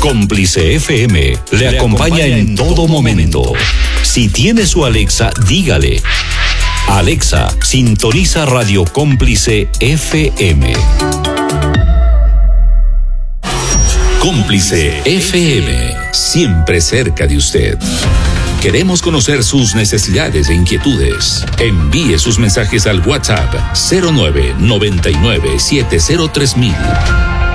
Cómplice FM le acompaña en todo momento. Si tiene su Alexa, dígale: Alexa, sintoniza Radio Cómplice FM. Cómplice FM, siempre cerca de usted. Queremos conocer sus necesidades e inquietudes. Envíe sus mensajes al WhatsApp 0999703000.